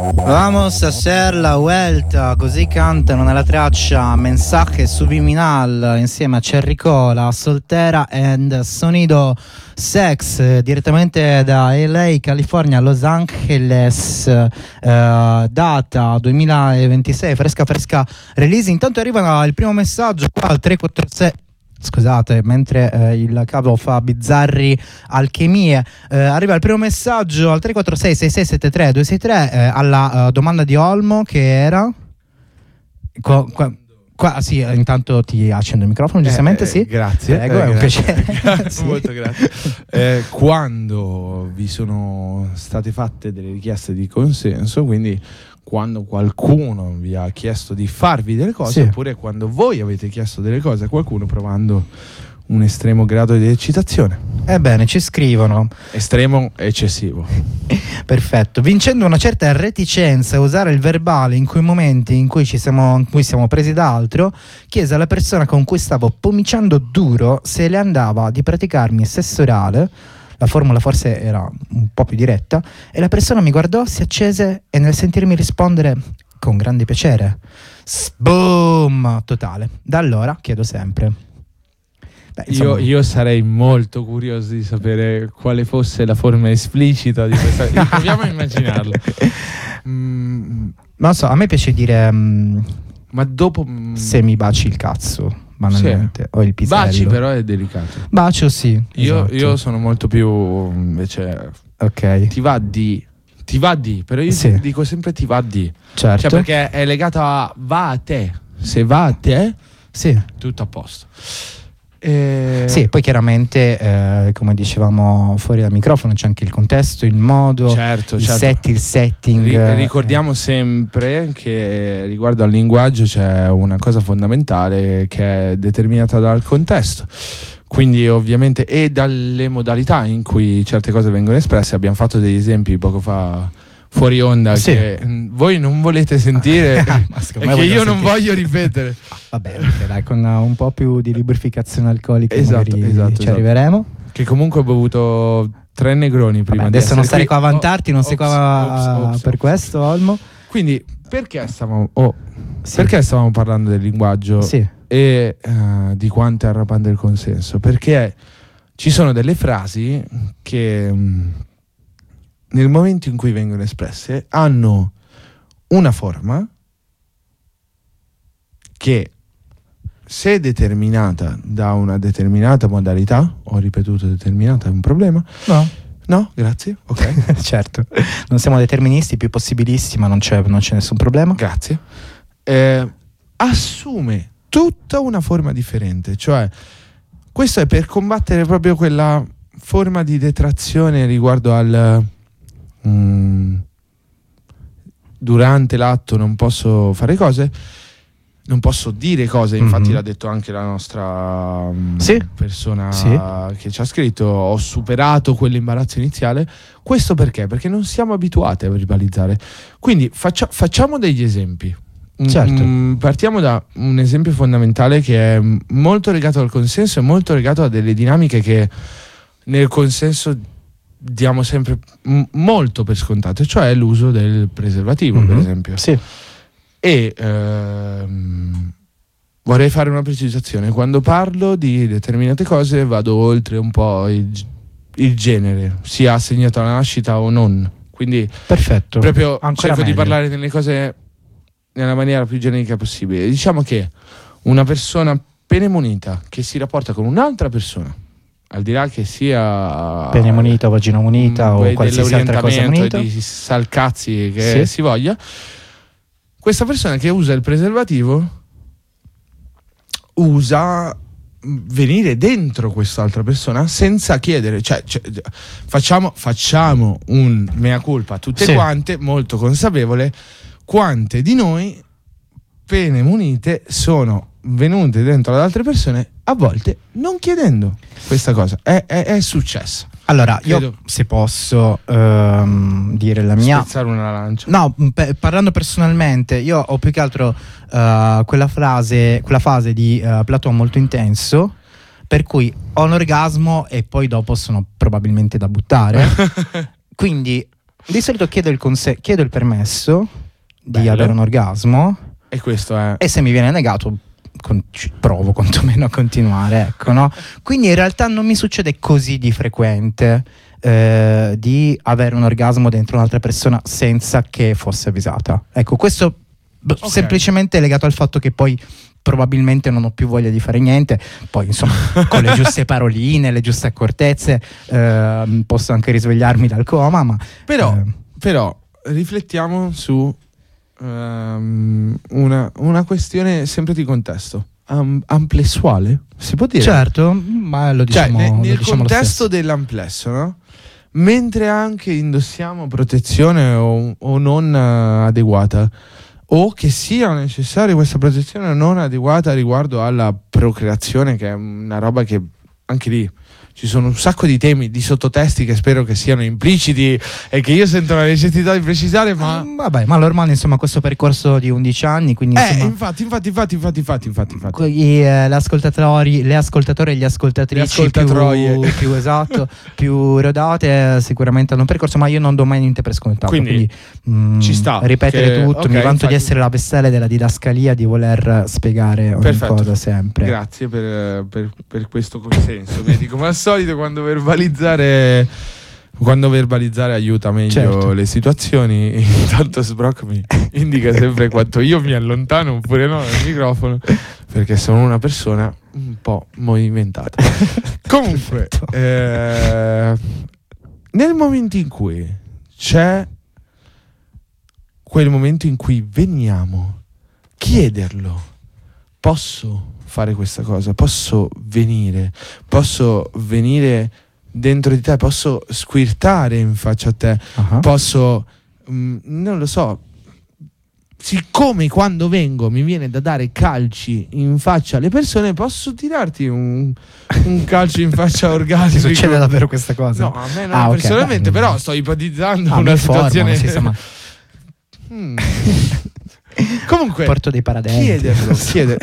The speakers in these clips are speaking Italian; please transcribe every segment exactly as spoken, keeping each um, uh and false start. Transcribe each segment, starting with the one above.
Vamos a hacer la vuelta, così cantano nella traccia Mensaje Subliminal insieme a Cherry Cola, Soltera and Sonido Sex, direttamente da L A, California, Los Angeles, eh, data duemilaventisei, fresca fresca release. Intanto arriva il primo messaggio qua al tre quattro sei. Scusate, mentre eh, il cavo fa bizzarri alchimie, eh, arriva il primo messaggio al tre quattro sei sei sei sette tre due sei tre eh, alla uh, domanda di Olmo, che era qua, qua, qua, sì, intanto ti accendo il microfono, giustamente. eh, sì, grazie, prego, eh, è un grazie. piacere. Grazie, Sì. molto grazie. Eh, quando vi sono state fatte delle richieste di consenso, quindi quando qualcuno vi ha chiesto di farvi delle cose, sì, oppure quando voi avete chiesto delle cose a qualcuno provando un estremo grado di eccitazione. Ebbene, ci scrivono Estremo eccessivo. perfetto, vincendo una certa reticenza a usare il verbale in quei momenti in cui ci siamo, in cui siamo presi da altro, chiese alla persona con cui stavo pomiciando duro se le andava di praticarmi sesso orale. La formula forse era un po' più diretta, e la persona mi guardò, si accese e nel sentirmi rispondere con grande piacere, sboom totale. Da allora chiedo sempre. Beh, insomma, Io, io sarei molto curioso di sapere quale fosse la forma esplicita di questa. Proviamo a immaginarlo. Mm, non so, a me piace dire mm, ma dopo mm, se mi baci il cazzo, banalmente, sì, o il pisello. baci però è delicato. Bacio sì. Io, esatto. io sono molto più invece. Ok. Ti va di. Ti va di, però io Sì, dico sempre ti va di. certo. Cioè, perché è legato a va a te. Se va a te, sì. tutto a posto. E... Sì, poi chiaramente, eh, come dicevamo fuori dal microfono, c'è anche il contesto, il modo, certo, il certo. set, il setting. Ri- ricordiamo sempre che riguardo al linguaggio c'è una cosa fondamentale che è determinata dal contesto, quindi ovviamente, e dalle modalità in cui certe cose vengono espresse. Abbiamo fatto degli esempi poco fa fuori onda, sì, che mh, voi non volete sentire Ma e che io non sentire. voglio ripetere. Vabbè, ok, dai, con uh, un po' più di lubrificazione alcolica Esatto, magari esatto, ci esatto. arriveremo. Che comunque ho bevuto tre negroni prima. Vabbè, di adesso non essere stare qui. qua a vantarti, non Oh, sei ops, qua ops, uh, ops, per ops. questo, Olmo. Quindi perché stavamo oh, Sì. perché stavamo parlando del linguaggio Sì. e uh, di quanto è arrapante il consenso? Perché ci sono delle frasi che mh, nel momento in cui vengono espresse hanno una forma che, se determinata da una determinata modalità, ho ripetuto determinata, è un problema? No. No, grazie, ok. Certo, non siamo deterministi, più possibilisti, ma non c'è, non c'è nessun problema. Grazie. Eh, assume tutta una forma differente, cioè questo è per combattere proprio quella forma di detrazione riguardo al mm, durante l'atto non posso fare cose, non posso dire cose. Infatti, mm-hmm, l'ha detto anche la nostra um, sì, persona sì, che ci ha scritto: ho superato quell'imbarazzo iniziale. Questo perché? Perché non siamo abituati a verbalizzare. Quindi faccia, facciamo degli esempi. Certo. Mm, partiamo da un esempio fondamentale che è molto legato al consenso e molto legato a delle dinamiche che nel consenso diamo sempre m- molto per scontato, cioè l'uso del preservativo, mm-hmm, per esempio. Sì. E ehm, vorrei fare una precisazione: quando parlo di determinate cose vado oltre un po' il, il genere, sia assegnato alla nascita o non. Quindi perfetto, proprio ancora cerco meglio di parlare delle cose nella maniera più generica possibile. Diciamo che una persona penemunita che si rapporta con un'altra persona, al di là che sia pene munita, vagina munita mh, o qualsiasi altra cosa munita, di salcazzi che sì, si voglia, questa persona che usa il preservativo usa venire dentro quest'altra persona senza chiedere, cioè, cioè facciamo, facciamo un mea culpa tutte, sì, quante, molto consapevole, quante di noi pene munite sono venute dentro ad altre persone, a volte non chiedendo questa cosa. È, è, è successo. Allora, Credo. io se posso ehm, dire la mia, spezzare una lancia. No, pe- parlando personalmente, io ho più che altro uh, quella frase, quella fase di uh, Platone molto intenso, per cui ho un orgasmo e poi dopo sono probabilmente da buttare. Quindi Di solito chiedo il, conse- chiedo il permesso di Bello. avere un orgasmo. E questo è... E se mi viene negato, con- ci provo quantomeno a continuare, ecco, no? Quindi in realtà non mi succede così di frequente eh, di avere un orgasmo dentro un'altra persona senza che fosse avvisata. Ecco, questo b- Okay. semplicemente legato al fatto che poi probabilmente non ho più voglia di fare niente, poi insomma con le giuste paroline, le giuste accortezze eh, posso anche risvegliarmi dal coma, ma Però, eh, però riflettiamo su ehm, una, una questione sempre di contesto. Am- amplessuale? Si può dire? certo, ma lo Cioè, diciamo, ne- lo nel diciamo lo contesto stesso. dell'amplesso, no? Mentre anche indossiamo protezione o, o non eh, adeguata, o che sia necessaria questa protezione non adeguata riguardo alla procreazione, che è una roba che anche lì ci sono un sacco di temi, di sottotesti che spero che siano impliciti e che io sento la necessità di precisare, ma Mm, vabbè, ma l'ormone insomma questo percorso di undici anni, quindi eh, insomma, infatti, infatti, infatti, infatti, infatti, infatti, infatti. i, eh, le ascoltatori, le ascoltatori e gli ascoltatrici Le più, ascoltatroie. più esatto, più rodate eh, sicuramente hanno un percorso, ma io non do mai niente per scontato. Quindi, Quindi, mm, ci sta, ripetere che- tutto, ok, mi vanto infatti. di essere la vestale della didascalia, di voler spiegare ogni Perfetto. cosa sempre. Grazie per, per- per questo consenso. Vedi, come al solito, quando verbalizzare, quando verbalizzare aiuta meglio Certo. le situazioni. Intanto Sbrock mi indica sempre quanto io mi allontano oppure no dal microfono, perché sono una persona un po' movimentata. Comunque, Perfetto. eh, nel momento in cui c'è quel momento in cui veniamo, chiederlo, posso fare questa cosa, posso venire, posso venire dentro di te, posso squirtare in faccia a te, Ah. posso, mh, non lo so, siccome quando vengo mi viene da dare calci in faccia alle persone, posso tirarti un, un calcio in faccia Ti orgasmico. succede davvero questa cosa? No, a me non Ah, ok, personalmente, beh. però sto ipotizzando Ah, una mi informo, situazione. non si sa mai. Mm. Comunque, Porto dei paradenti. chiederlo, chieder-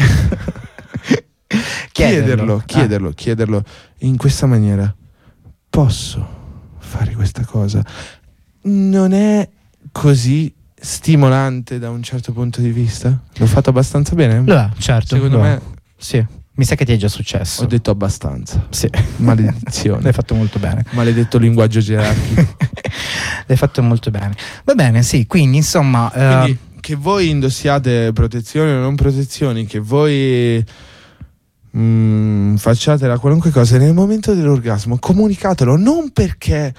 chiederlo, Ah. chiederlo, chiederlo in questa maniera. Posso fare questa cosa? Non è così stimolante da un certo punto di vista? L'ho fatto abbastanza bene? Lo è, certo. Secondo lo è. me Sì, mi sa che ti è già successo. ho detto abbastanza. Sì. Maledizione. L'hai fatto molto bene. Maledetto linguaggio gerarchico. L'hai fatto molto bene. Va bene, sì, quindi insomma eh, Quindi che voi indossiate protezioni o non protezioni, che voi mm, facciate la qualunque cosa, nel momento dell'orgasmo comunicatelo, non perché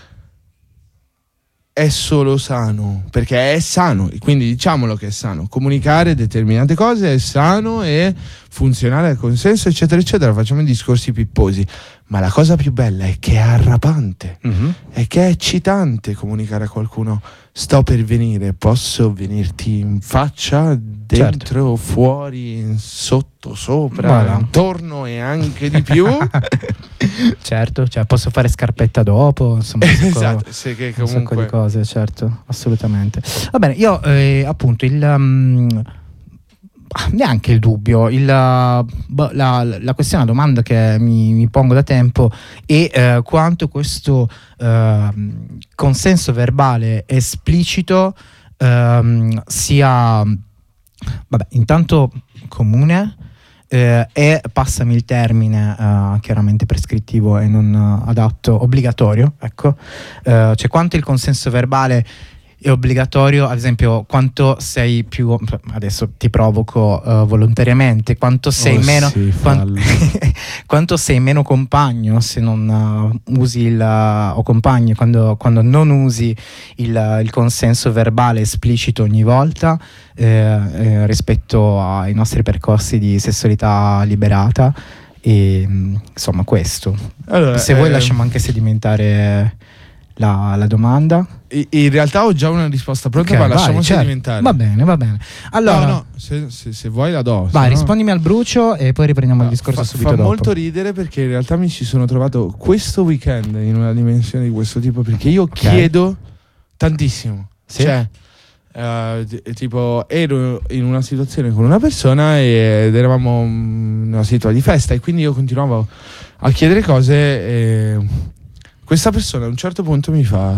è solo sano, perché è sano, e quindi diciamolo che è sano. Comunicare determinate cose è sano e funzionale al consenso, eccetera eccetera. Facciamo i discorsi pipposi, ma la cosa più bella è che è arrapante, mhm. è che è eccitante comunicare a qualcuno: sto per venire, posso venirti in faccia, dentro, fuori, in sotto, sopra, Voilà. intorno e anche di più. Certo, cioè posso fare scarpetta dopo, insomma, un sacco- Esatto, se che un sacco di comunque cose, certo, assolutamente. Va bene, io eh, appunto il um, ah, neanche il dubbio, il, uh, boh, la, la questione, la domanda che mi, mi pongo da tempo è eh, quanto questo eh, consenso verbale esplicito ehm, sia, vabbè, intanto comune. Eh, e passami il termine eh, chiaramente prescrittivo e non eh, adatto, obbligatorio, ecco. Eh, cioè quanto il consenso verbale è obbligatorio, ad esempio quanto sei più, adesso ti provoco eh, volontariamente, quanto sei Oh, meno sì, quan- fallo. quanto sei meno compagno se non uh, usi il o compagno quando, quando non usi il, il consenso verbale esplicito ogni volta eh, eh, rispetto ai nostri percorsi di sessualità liberata. E mh, insomma questo, Allora, se vuoi eh, lasciamo anche sedimentare la, la domanda. i- in realtà ho già una risposta pronta, Ok, ma vai, lasciamo certo. sedimentare. Va bene, va bene. Allora, no, no, se, se- se vuoi la do. vai, se no- rispondimi al brucio e poi riprendiamo il discorso fa, subito fa dopo. molto ridere, perché in realtà mi ci sono trovato questo weekend in una dimensione di questo tipo, perché io chiedo tantissimo. Sì? Cioè, eh, t- tipo ero in una situazione con una persona ed eravamo in una situazione di festa, e quindi io continuavo a chiedere cose, e questa persona a un certo punto mi fa: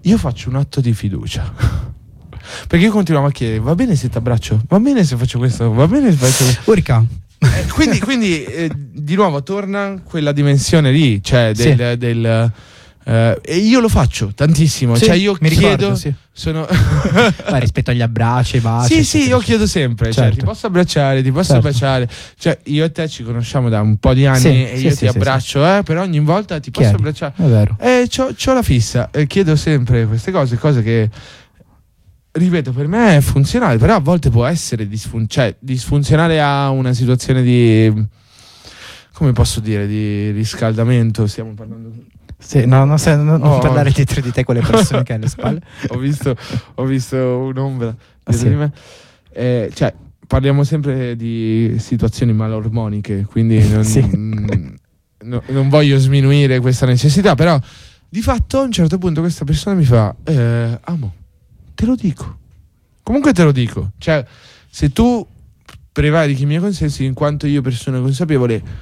io faccio un atto di fiducia. Perché io continuavo a chiedere: va bene se ti abbraccio? Va bene se faccio questo? Va bene se faccio questo? Urca. Eh, quindi quindi eh, di nuovo torna quella dimensione lì, cioè del, Sì. del eh, e io lo faccio tantissimo, Sì, cioè io mi chiedo ricordo, sì. sono Beh, rispetto agli abbracci, ai baci. sì sì, eccetera. io chiedo sempre, cioè, Certo. ti posso abbracciare, ti posso Certo. baciare, cioè io e te ci conosciamo da un po' di anni Sì, e sì, io sì, ti sì, abbraccio, eh, però ogni volta ti posso Chiedi. abbracciare. È vero. E c'ho, c'ho la fissa, e chiedo sempre queste cose, cose che, ripeto, per me è funzionale, però a volte può essere disfun- cioè, disfunzionale a una situazione di, come posso dire, di riscaldamento. Stiamo parlando. Sì, no, no, se- no, non Oh. parlare dietro di te quelle persone che hai alle spalle. ho, visto, ho visto un'ombra Ah, dietro sì. di me. Eh, cioè, parliamo sempre di situazioni malormoniche, quindi non, Sì. no- non voglio sminuire questa necessità, però di fatto a un certo punto questa persona mi fa: eh, amo, te lo dico. Comunque te lo dico. Cioè, se tu prevarichi i miei consensi, in quanto io persona consapevole,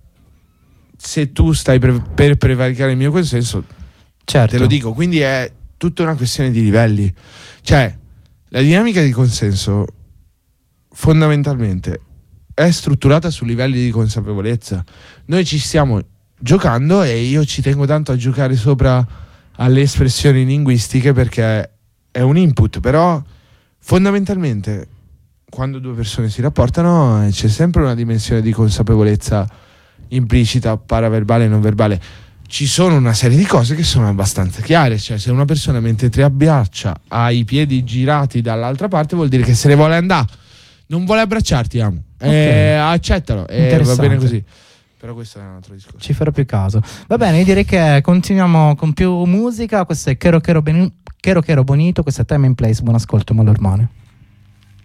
se tu stai pre- per prevaricare il mio consenso, Certo. te lo dico. Quindi è tutta una questione di livelli. Cioè, la dinamica di consenso fondamentalmente è strutturata su livelli di consapevolezza. Noi ci stiamo giocando e io ci tengo tanto a giocare sopra alle espressioni linguistiche, perché è un input, però fondamentalmente quando due persone si rapportano c'è sempre una dimensione di consapevolezza implicita, paraverbale e non verbale. Ci sono una serie di cose che sono abbastanza chiare, cioè se una persona mentre ti abbraccia ha i piedi girati dall'altra parte, vuol dire che se ne vuole andare, non vuole abbracciarti, amo. Ok. Eh, accettalo e va Interessante. bene così. Però questo è un altro discorso. Ci farò più caso. Va bene, io direi che continuiamo con più musica. Questo è Chero Chero, Beni- Chero, Chero Bonito, questo è Time and Place. Buon ascolto, Malormone.